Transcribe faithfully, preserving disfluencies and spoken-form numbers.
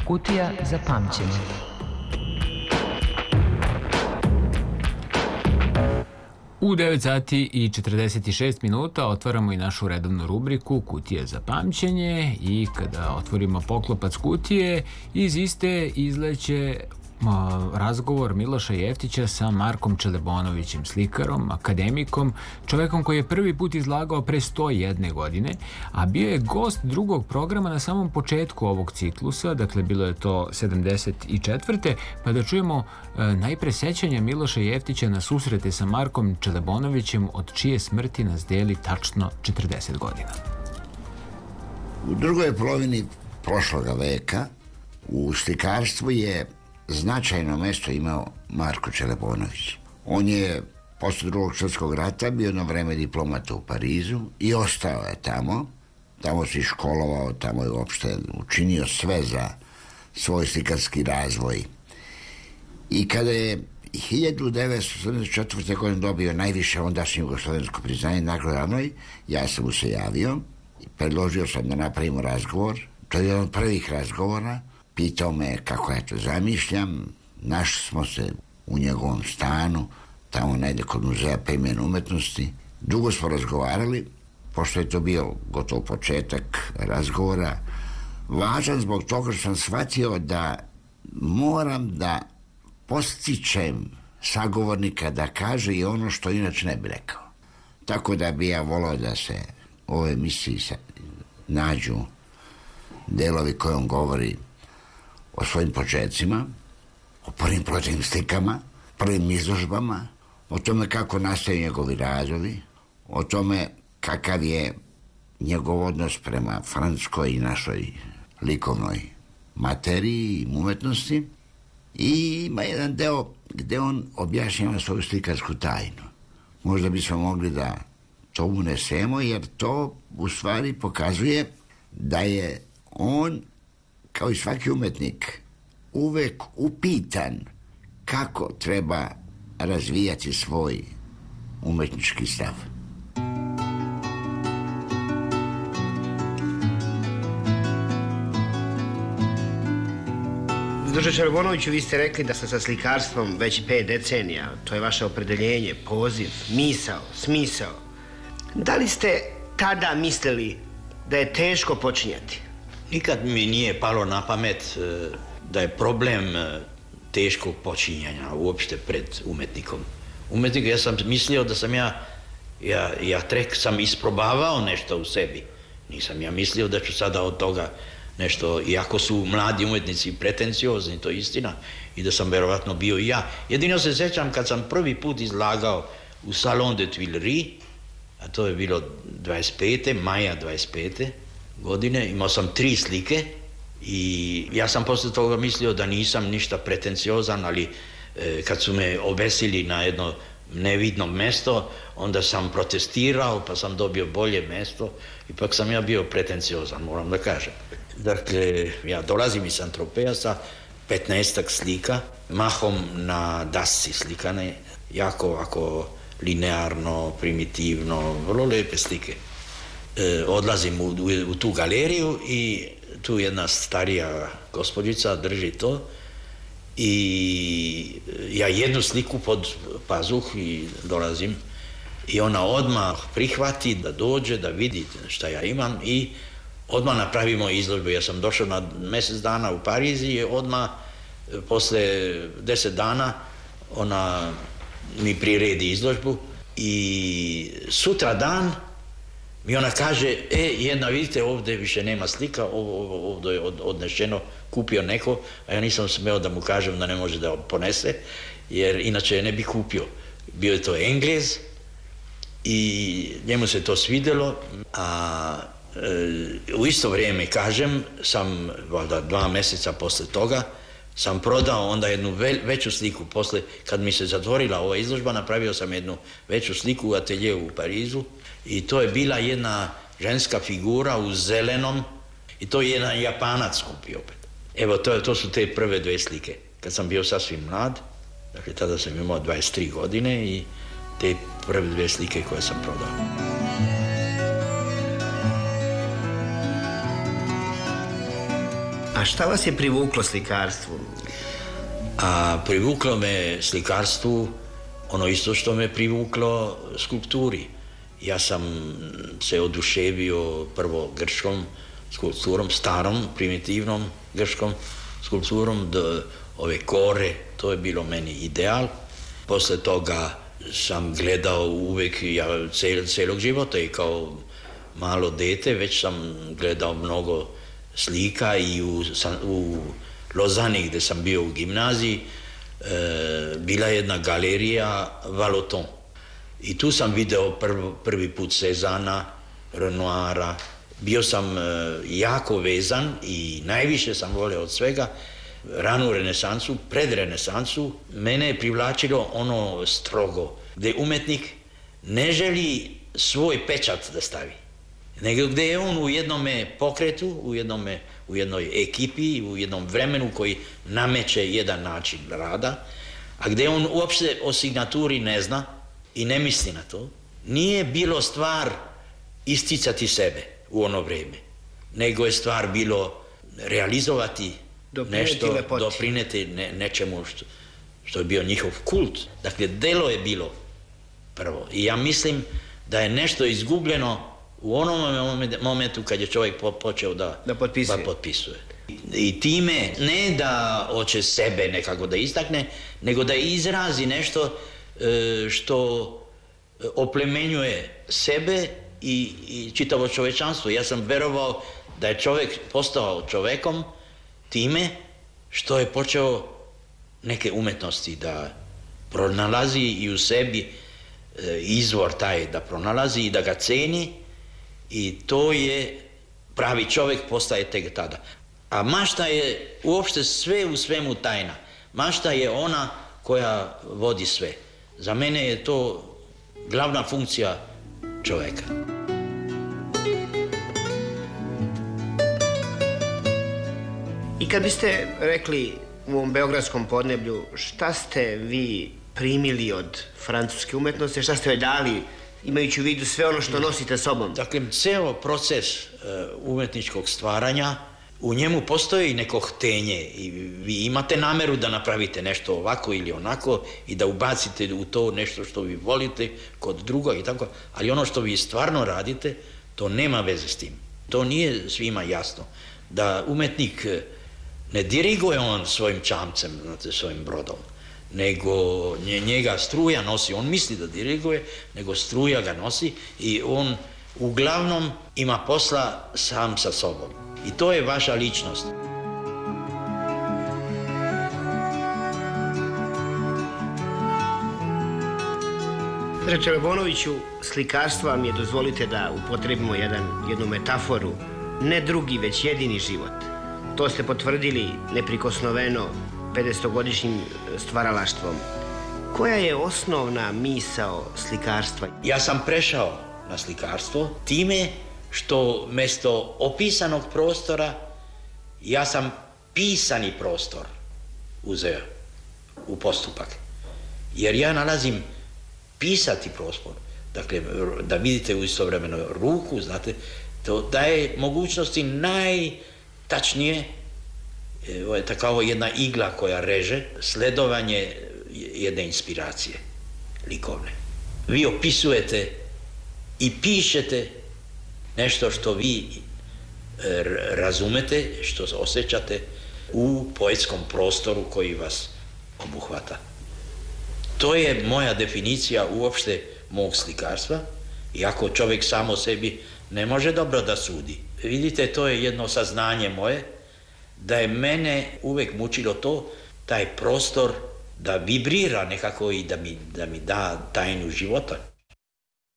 Kutija za pamćenje. U devet sati i četrdeset šest minuta otvaramo i našu redovnu rubriku Kutija za pamćenje i kada otvorimo poklopac kutije, iz iste izleće razgovor Miloša Jeftića sa Markom Čelebonovićem, slikarom, akademikom, čovekom koji je prvi put izlagao pre sto jedne godine, a bio je gost drugog programa na samom početku ovog ciklusa, dakle bilo je to sedamdeset četvrte pa da čujemo e, najpre sećanja Miloša Jeftića na susrete sa Markom Čelebonovićem, od čije smrti nas deli tačno četrdeset godina. U drugoj polovini prošloga veka u slikarstvu je značajno mesto imao Marko Čelebonović. On je posle drugog svjetskog rata bio na vreme diplomata u Parizu i ostao je tamo. Tamo se školovao, tamo je uopšte učinio sve za svoj slikarski razvoj. I kada je hiljadu devetsto sedamdeset četvrte. godine dobio najviše ondašnje jugoslovensko priznanje, nagradu Ranoj, ja sam mu se javio i predložio sam da napravimo razgovor. To je jedan od prvih razgovora. Pitao me kako ja to zamišljam. Našli smo se u njegovom stanu, tamo negde kod muzeja Pejmena umetnosti. Dugo smo razgovarali, pošto je to bio gotov početak razgovora, važan zbog toga što sam shvatio da moram da postičem sagovornika da kaže i ono što inače ne bi rekao. Tako da bi ja volao da se u ovoj emisiji nađu delovi koje on govori o svojim početcima, o prvim protivnim slikama, prvim izložbama, o tome kako nastaju njegovi radovi, o tome kakav je njegov odnos prema francuskoj i našoj likovnoj materiji i umetnosti. I ima jedan deo gde on objašnjava svoju slikarsku tajnu. Možda bismo mogli da to unesemo, jer to u stvari pokazuje da je on, kao i svaki umetnik, uvek upitan kako treba razvijati svoj umetnički stav. Druže Čelebonoviću, vi ste rekli da ste sa slikarstvom već pet decenija. To je vaše opredeljenje, poziv, misao, smisao. Da li ste tada mislili da je teško počinjati? Nikad mi nije palo na pamet da je problem teškog počinjanja uopšte pred umetnikom. Umetnik, ja sam mislio da sam ja, ja, ja trek sam isprobavao nešto u sebi. Nisam ja mislio da ću sada od toga nešto, iako su mladi umetnici pretenciozni, to je istina, i da sam verovatno bio i ja. Jedino se sećam kad sam prvi put izlagao u Salon de Tuileries, a to je bilo dvadeset pete maja dvadeset pete godine, imao sam tri slike i ja sam posle toga mislio da nisam ništa pretenciozan, ali e, kad su me obesili na jedno nevidno mesto, onda sam protestirao, pa sam dobio bolje mesto, ipak sam ja bio pretenciozan, moram da kažem. Dakle, ja dolazim iz Saint-Tropeza sa petnaestak slika, mahom na dasci slikane, jako ovako linearno, primitivno, vrlo lepe slike. E, odlazim u, u, u tu galeriju i tu jedna starija gospođica drži to i ja jednu sliku pod pazuh i dolazim i ona odmah prihvati da dođe, da vidi šta ja imam i odmah napravimo izložbu. Ja sam došao na mjesec dana u Pariz i odmah posle deset dana ona mi priredi izložbu i sutra dan mi ona kaže, e, jedna, vidite, ovdje više nema slika, ovdje je odnešeno, kupio neko, a ja nisam smeo da mu kažem da ne može da ponese, jer inače ne bi kupio. Bio je to Englez i njemu se to svidjelo, a e, u isto vrijeme, kažem, sam, valjda dva mjeseca posle toga, sam prodao onda jednu ve, veću sliku. Posle, kad mi se zatvorila ova izložba, napravio sam jednu veću sliku u ateljeu u Parizu i to je bila jedna ženska figura u zelenom i to je jedan Japanac kupio opet. Evo, to, to su te prve dve slike. Kad sam bio sasvim mlad, dakle, tada sam imao dvadeset tri godine i te prve dve slike koje sam prodao. A šta vas je privuklo slikarstvu? A privuklo me slikarstvu ono isto što me privuklo skulpturi. Ja sam se oduševio prvo grčkom skulpturom, starom, primitivnom grčkom skulpturom, do ove kore, to je bilo meni ideal. Posle toga sam gledao uvek, ja cel, celog života i kao malo dete, već sam gledao mnogo slika i u, u Lozani gde sam bio u gimnaziji, e, bila jedna galerija Valoton. I tu sam video prv, prvi put Cezana, Renoira. Bio sam e, jako vezan i najviše sam voleo od svega ranu renesansu, pred renesansu. Mene je privlačilo ono strogo, gde umetnik ne želi svoj pečat da stavi, nego gde je on u jednom pokretu, u, jednome, u jednoj ekipi, u jednom vremenu koji nameće jedan način rada, a gde on uopšte o signaturi ne zna i ne misli na to. Nije bilo stvar isticati sebe u ono vreme, nego je stvar bilo realizovati doprineti nešto, lepoti. doprineti ne, nečemu što, što je bio njihov kult. Dakle, delo je bilo prvo. I ja mislim da je nešto izgubljeno u onom momentu kad je čovjek počeo da, da potpisuje. Da potpisuje. I time ne da hoće sebe nekako da istakne, nego da izrazi nešto što oplemenjuje sebe i, i čitavo čovečanstvo. Ja sam verovao da je čovjek postao čovekom time što je počeo neke umetnosti da pronalazi i u sebi izvor taj da pronalazi i da ga ceni, i to je pravi čovjek postaje tek tada. A mašta je uopšte sve u svemu tajna. Mašta je ona koja vodi sve. Za mene je to glavna funkcija čovjeka. I kad biste rekli u ovom beogradskom podneblju šta ste vi primili od francuske umetnosti, šta ste joj dali, imajući u vidu sve ono što nosite sobom? Dakle, ceo proces uh, umetničkog stvaranja, u njemu postoji neko htenje i vi imate nameru da napravite nešto ovako ili onako i da ubacite u to nešto što vi volite kod druga i tako, ali ono što vi stvarno radite, to nema veze s tim. To nije svima jasno. Da umetnik ne diriguje on svojim čamcem, znate, svojim brodom, nego njega struja nosi. On misli da diriguje, nego struja ga nosi i on uglavnom ima posla sam sa sobom. I to je vaša ličnost. Petre Čelebonoviću, slikarstvo vam je, dozvolite da upotrebimo jedan, jednu metaforu, ne drugi, već jedini život. To ste potvrdili neprikosnoveno pedesetogodišnjim stvaralaštvom. Koja je osnovna misao slikarstva? Ja sam prešao na slikarstvo time što mesto opisanog prostora ja sam pisani prostor uzeo u postupak. Jer ja nalazim pisati prostor, dakle da vidite u istovremeno ruku, znate, to daje mogućnosti najtačnije, ovo je takavo jedna igla koja reže, sledovanje jedne inspiracije likovne. Vi opisujete i pišete nešto što vi razumete, što osjećate u poetskom prostoru koji vas obuhvata. To je moja definicija uopšte mog slikarstva, iako čovjek samo sebi ne može dobro da sudi. Vidite, to je jedno saznanje moje, da je mene uvek mučilo to, taj prostor da vibrira nekako i da mi, da mi da tajnu života.